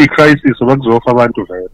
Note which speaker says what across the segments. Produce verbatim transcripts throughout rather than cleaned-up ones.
Speaker 1: i-crisis bakuzofa abantu vele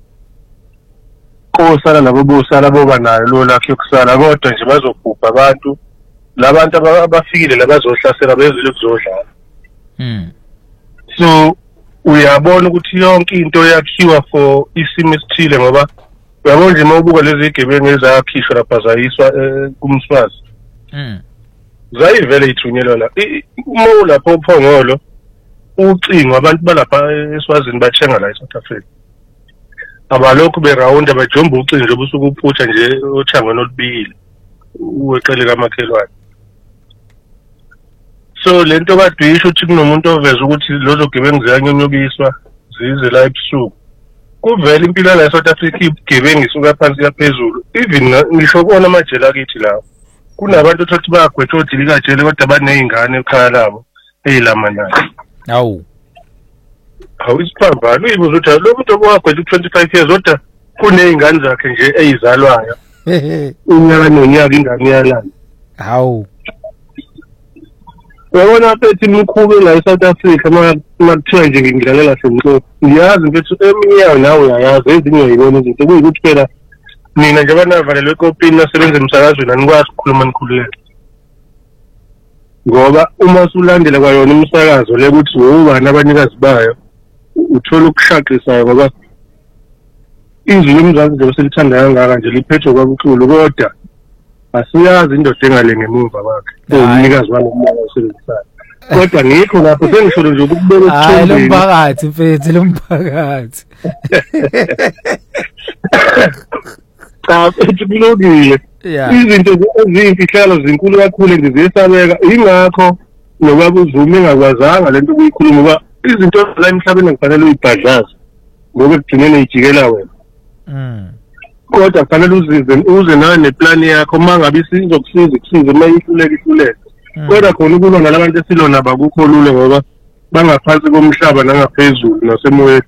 Speaker 1: kosala labo bosala boba nayo lo lakho yokusala kodwa nje bazobhubha abantu labantu abafikile labazohlasela bezile kuzodlala
Speaker 2: mm
Speaker 1: so uyabona ukuthi yonke into yakhiwa for isimo esithile ngoba uyabona nje mawubuka lezi igebengu ezakhishwa lapha zayiswa kumswazi
Speaker 2: mm
Speaker 1: zayivele ithunyelwa la uma lapho uphongolo ucingo abantu balapha eSwazini bathenga la eSouth Africa abalokhu beround abajomba ucingo nje busuku uphutha nje othangweni olubiyile uweqele kamakhelwane so lento badwisha ukuthi kunomuntu oveza ukuthi lozo gebengu ziyanyonyobiswa zize la ebusuku kuvela impilo la eSouth Africa igebengu isuka phansi yaphezulu even ngisho kona amajele akithi lawo kunabantu othothi bayagwetha odilika jele kodwa banezingane ekhaya labo eyilamanayo
Speaker 2: awu
Speaker 1: hawu isiphambano uyibuza ukuthi lo muntu obwagwetha twenty-five years kodwa kunezingane zakhe nje eyizalwayo unyaka nonyaka ingane yalana
Speaker 2: hawu
Speaker 1: uyabona phethe imikhuba la eSouth Africa makuthiwa nje ngidlalela semqo ngiyazi mfethu eminyawo nawe uyayazi ezinye uyayibona izinto kuyikuthi phela mina nje banavalelwe ekopini nasebenza emsakazweni anikwazi ukukhuluma nikhululeke ngoba uma usulandela kwayona umsakazo le ukuthi ubani abanikazi bayo uthola ukushaqisa ngoba izwi lomzansi nje selithanda kangaka nje liphethwe kwabukhulu kodwa asiyazi indoda engale ngemuva kwakhe umnikazi walo umoya osebenzayo kodwa ngikho lapho sengisholo nje ukubona
Speaker 2: hayi lo mphakathi mfethu lo mphakathi
Speaker 1: cha ethibulokile izinto ezimfihlalo zinkulu kakhulu ngiziyesabeka ingakho noba kuzume engakwazanga lento kuyikhuluma ngoba izinto la emhlabeni kufanele uyibhadlaze ngoba kugcinene ijikela wena
Speaker 2: mm
Speaker 1: kodwa kufanele uzize uze nawe neplan yakho mangabe isizokusiza kusize mayihluleka ihluleka kodwa khona ukulona labantu esilona bakukho lule ngoba bangaphansi komhlaba nangaphezulu nasemoyeni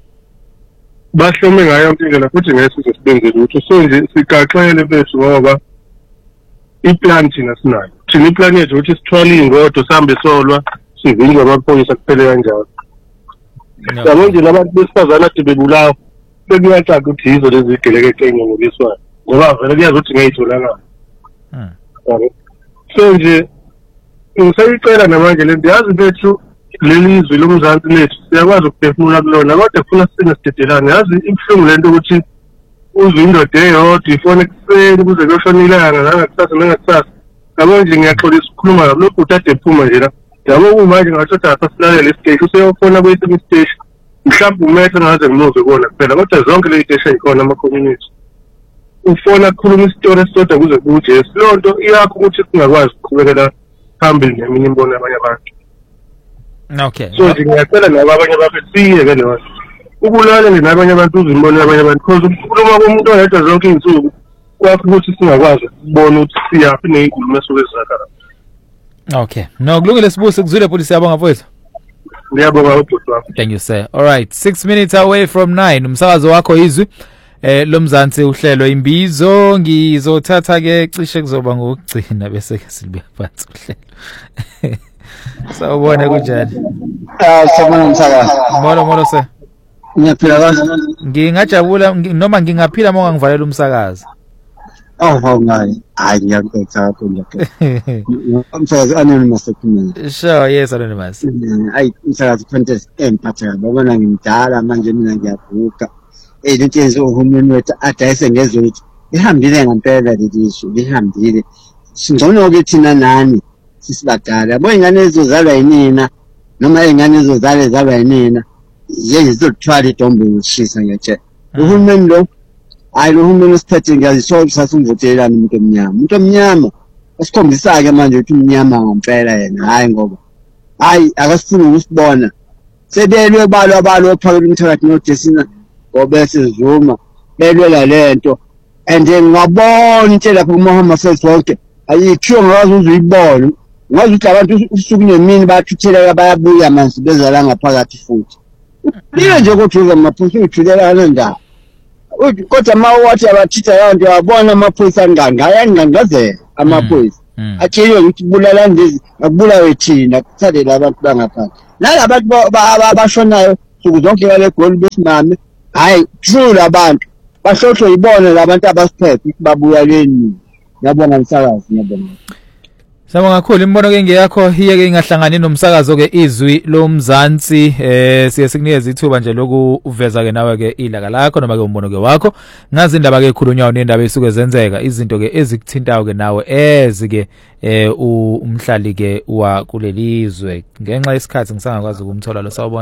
Speaker 1: bahlome ngayo yonke indlela futhi ngeke size sibenze lutho so nje sigaxele bethu ngoba iplan thina sinayo thina iplan yethu ukuthi sithwale ingodo sihambe solwa sivinjwe amaphoyisa kuphele kanjalo yabo nje labantu besifazana ade bebulawa bekuyacaca ukuthi yizo lezi igeleke ngokuliswayo ngoba vele kuyazi ukuthi ngayitholanga
Speaker 2: mm
Speaker 1: so nje ngisayicela namanje lento yazi bethu leli izwi lomzansi lethu siyakwazi ukuphefumula kulona kodwa kufuna sinesitedelane yazi ibhlungu lento ukuthi uzwe indoda eyodwa ifone ekuseni kuze kuyoshona ilanga nangakusasa nangakusasa yabo nje ngiyaxolisa ukukhuluma ngalo lokhu uthathe ephuma nje la yabo kumanje ngathoda asasilalele isiteshi useyofona kwesinye isiteshi mhlawumbe umethe ngaze ngimuve kona kuphela kodwa zonke lezi station ikhona ama-community ufona ukukhuluma isitori esisodwa kuze kuje leyo nto iyakho ukuthi singakwazi ukuqhubekela phambili neminye imbono yabanye abantu
Speaker 2: okay
Speaker 1: so nje ngiyacela nabo abanye abantu siye-ke leyo ukulalele nabanye abantu uzimbono yabanye abantu because ukukhuluma komuntu oyedwa zonke iy'nsuku kwakho ukuthi singakwazi ukubona ukuthi siyaphi ney'nkulumo esuke zizakhala
Speaker 2: okay no kulungile sibusi kuzwile polisi yabonga mfowethu
Speaker 1: ngiyabonga ubhuti wami
Speaker 2: thank you sir all right six minutes away from nine umsakazo wakho izwi eh lomzansi uhlelo imbizo ngizothatha ke cishe kuzoba ngokugcina bese ke silibuya phansi uhlelo sawubona kunjani
Speaker 3: ah sabona umsakazo
Speaker 2: molo molo sir
Speaker 3: ngiyaphila kahle
Speaker 2: ngingajabula noma ngingaphila uma ngivalela umsakazo
Speaker 3: oh hawungayi hayi ngiyakuthatha kakhulu umsakazo anonymous ephumile
Speaker 2: sure yes anonymous
Speaker 3: ayi umsakazo contest empatha babona ngimdala manje mina ngiyabuka eh lento yenziwa uhulumeni wethu adayise ngezwe ukuthi ihambile ngempela leli issue lihambile singcono ke thina nani sisibadala yabo ingane ezozalwa yinina noma ingane ezozalwa zalwa yinina yeye zizothwala idombe ngishisa ngeche uhulumeni lo hayi lo uhulumeni usiphethe ngiyazisola sasumvotelana umuntu omnyama umuntu omnyama asikhombisa ke manje ukuthi umnyama ngempela yena hayi ngoba hayi akasifuni ukusibona sebelwe balo abalo phakathi umthakathi nodesina ngoba sizuma belwela lento and ngabona into lapho kuMohammed sesonke ayikhiyo ngazi uzuyibona ngazi ukuthi abantu usuku nemini bathuthela bayabuya manje bezala ngaphakathi futhi ile nje ukuthi amaphoyisa uthulela kanjani kodwa mawathi abathitha abantu yabona amaphoyisa anganga ayangangazela amaphoyisa athiyo ukuthi bulala ndizi akubulawe thina kuthale labantu bangaphandle nalabantu abashonayo suku zonke ngale goli besimame hayi true abantu bashosho yibone labantu abasiphephe babuya leni ngiyabonga umsakazi ngiyabonga
Speaker 2: Sawubona kakhulu imbono ke ngeyakho iyeke ingahlangani nomsakazo ke izwi lomzansi eh siye sikunikeza ithuba nje loku uveza ke nawe ke ilaka lakho noma ke umbono ke wakho ngazi indaba ke ekhulunywayo nendaba esuke zenzeka izinto ke ezikuthintayo ke nawe ezike eh umhlali ke wa kulelizwe ngenxa yesikhathi ngisangakwazi ukumthola lo sawubona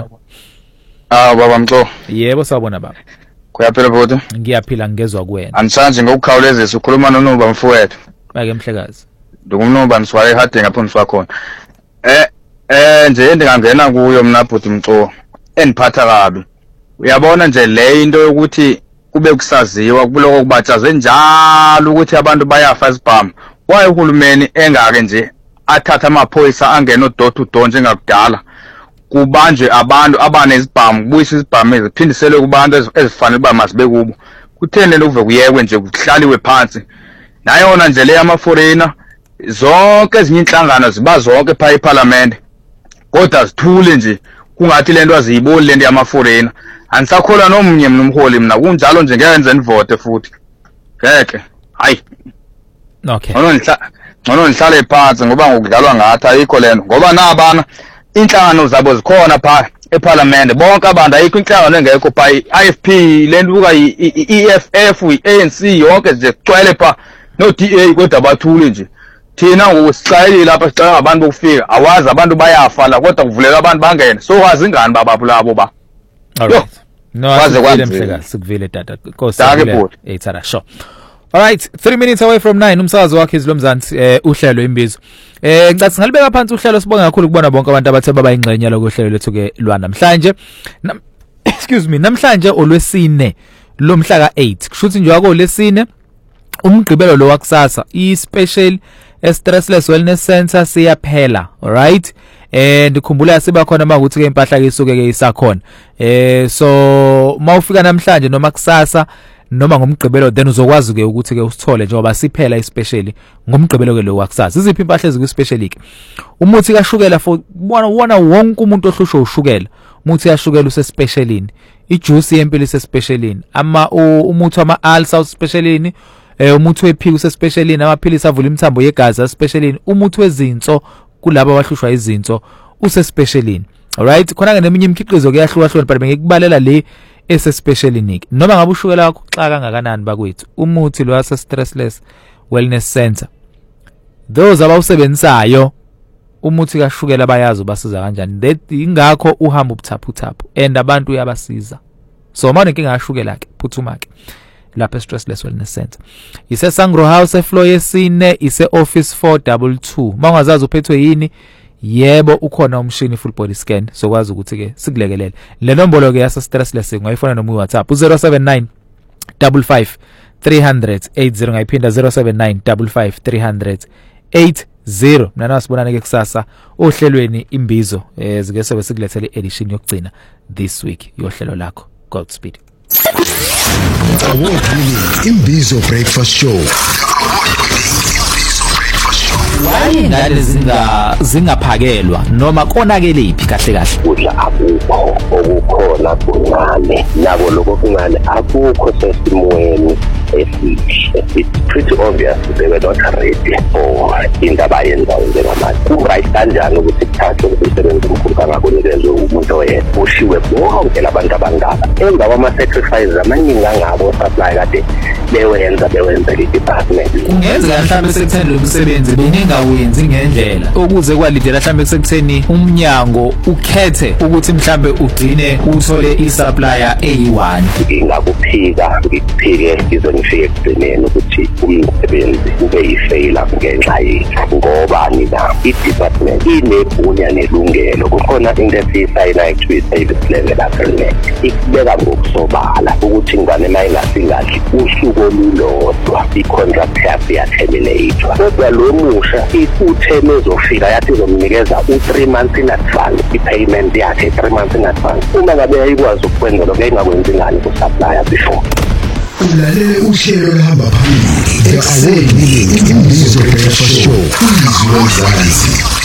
Speaker 4: Ah baba Mco
Speaker 2: Yebo sawubona baba
Speaker 4: Kuyaphila bhuti
Speaker 2: Ngiyaphila ngezwe kuwena
Speaker 4: Anisanje ngokukhawulezisa ukhuluma noNuba mfowethu
Speaker 2: Bake mhlekazi
Speaker 4: Ngumnuba niswaye hade ngapho niswakhona eh eh nje ndingangena kuyo mina bhuti Mco eniphatha kabi uyabona nje le into yokuthi kube kusaziwa kubuloko kubatshazwe njalo ukuthi abantu bayafa esibhamu waye uhulumeni engake nje athatha amaphoyisa angena odor to door njengakudala kubanjwe abantu abanezibhamu kubuyisa izibhamu eziphindiselwe kubantu ezifanele ba masibe kubo kuthene lokuve kuyekwe nje kuhlaliwe phansi nayona nje le yama foreigner zonke ezinye inhlangano ziba zonke pha eParliament kodwa zithule nje kungathi lento aziyiboni lento yama foreigner anisakhola nomnye mina umholi mina kunjalo nje ngeke enze nivote futhi ngeke hayi
Speaker 2: okay
Speaker 4: ngono nihla ngono nihlale phansi ngoba ngokudlalwa ngathi ayikho lento ngoba nabana inhlangano zabo zikhona pha eParliament bonke abantu ayikho inhlangano engekho pha I F P lento buka I F F I A N C yonke nje kugcwele pha no D A kodwa bathule nje thina ngokusicayile lapha sicela abantu bokufika awazi abantu bayafa la kodwa kuvuleka abantu bangene so wazi ngani baba labo ba
Speaker 2: alright no wazi kwamhleka sikuvile tata Nkosi ethara sure alright three minutes away from nine umsakazo wakhe izilomzansi eh uhlelo imbizo eh ngicathi singalibeka phansi uhlelo sibonga kakhulu kubona bonke abantu abathe baba ingxenye lokuhlelo lethu ke lwa namhlanje excuse me namhlanje olwesine lomhla ka eight kushuthi nje wako lesine umgqibelo lo wakusasa i special stressless wellness center siyaphela alright eh ndikhumbula siba khona makuthi ke impahla ke isuke ke isakhona eh so mawufika namhlanje noma kusasa noma ngomgqibelo then uzokwazi ke ukuthi ke usithole njengoba siphela especially ngomgqibelo ke lo wakusasa iziphi impahla ezikwi special ke umuthi kashukela for bona wona wonke umuntu ohlushwa ushukela umuthi kashukela use specialini ijuice yempilo ise specialini ama umuthi wama ulcer specialini eh umuthi wephika use specialini amaphilisi avula imithambo yegazi specialini umuthi wezinso kulabo abahlushwa izinso use specialini alright khona ke neminye imikhiqizo ke yahluka hlukana but ngikubhalela le ese specialini noma ngabe ushukela wakho xa kangakanani bakwethu umuthi lo wase stressless wellness center those abawusebenzayo umuthi kashukela bayazi basiza kanjani that ingakho uhamba ubuthaphu thaphu and abantu uyabasiza so manje inkinga yashukela ke phuthuma ke lapha stressless wellness center ise Sangro House floor yesine ise office four two two mangazazi uphethwe yini yebo ukhona umshini full body scan sokwazi ukuthi ke sikulekelele le nombolo ke yasa stressless ngayifona noma uWhatsApp zero seven nine five five three zero zero eight zero ngayiphinda zero seven nine five five three zero zero eight zero mina nasibonana ke kusasa ohlelweni imbizo eh zike sobe sikulethele edition yokugcina this week yohlelo lakho Godspeed
Speaker 5: Imbizo Breakfast Show
Speaker 2: Wayingane zinga zingaphakelwa noma konakele iphi kahle kahle
Speaker 6: kudla akukho okukhona kuncane nabo lokho kuncane akukho sesimweni esihle it's pretty obvious they were not ready for indaba yenzayo njengamanje ku-right kanjani ukuthi kuthathwe umsebenzi omkhulu kangakunikezwe umuntu oyedwa ushiwe bonke labantu abangaka emva kwama-sacrifices amaningi angabo supply kade bewenza bewenzela i-department
Speaker 2: kungenzeka mhlawumbe sekutheni lo msebenzi beningawuyenzi ngendlela ukuze kwalidela mhlawumbe sekutheni umnyango ukhethe ukuthi mhlawumbe ugcine uthole i-supplier eyi one
Speaker 6: ingakuphika ngikuphike ngizonifika ekugcineni ukuthi umsebenzi ube yi-failure ngenxa yethu ngobani na i-department inegunya nelungelo kukhona into esiyisayinayo ekuthiwa i-service level agreement ikubeka ngokusobala ukuthi ingane ma ingasingadli usuku olulodwa i-contract yakho iyaterminatwa kodwa lo musha ikutheme ezofika yathi izomnikeza u-three months in advance i-payment yakhe three months in advance uma ngabe yayikwazi ukwenza lokho engakwenzi ngani ku-supplier before
Speaker 5: ulalele uhlelo lahamba phambili the award winning Imbizo Breakfast Show izwi lomzansi